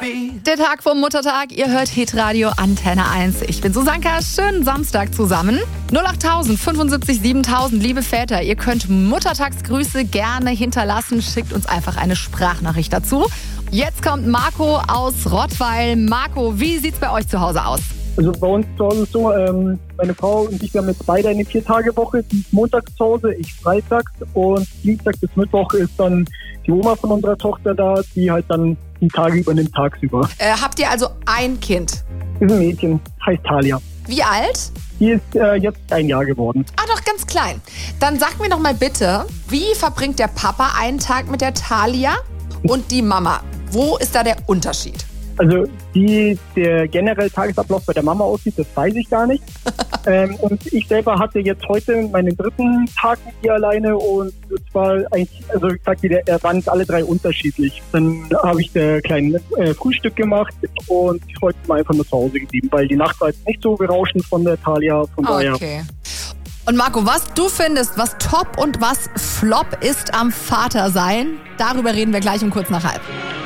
Der Tag vom Muttertag, ihr hört Hitradio Antenne 1. Ich bin Susanka, schönen Samstag zusammen. 08000 75 7000, liebe Väter, ihr könnt Muttertagsgrüße gerne hinterlassen. Schickt uns einfach eine Sprachnachricht dazu. Jetzt kommt Marco aus Rottweil. Marco, wie sieht's bei euch zu Hause aus? Also bei uns zu Hause ist so, meine Frau und ich, wir haben jetzt beide eine 4-Tage-Woche. Die ist montags zu Hause, ich freitags, und Dienstag bis Mittwoch ist dann die Oma von unserer Tochter da, die halt dann die Tage übernimmt tagsüber. Habt ihr also ein Kind? Das ist ein Mädchen, heißt Talia. Wie alt? Die ist jetzt 1 Jahr geworden. Ah, doch ganz klein. Dann sag mir doch mal bitte, wie verbringt der Papa einen Tag mit der Talia und die Mama? Wo ist da der Unterschied? Also wie der generelle Tagesablauf bei der Mama aussieht, das weiß ich gar nicht. Und ich selber hatte jetzt heute meinen 3. Tag mit ihr alleine, und es war eigentlich, also ich sag dir, waren alle 3 unterschiedlich. Dann habe ich der kleinen Frühstück gemacht und heute mal einfach nur zu Hause geblieben, weil die Nacht war jetzt nicht so berauschend von der Talia, von daher. Okay. Und Marco, was du findest, was top und was flop ist am Vatersein, darüber reden wir gleich um kurz nach halb.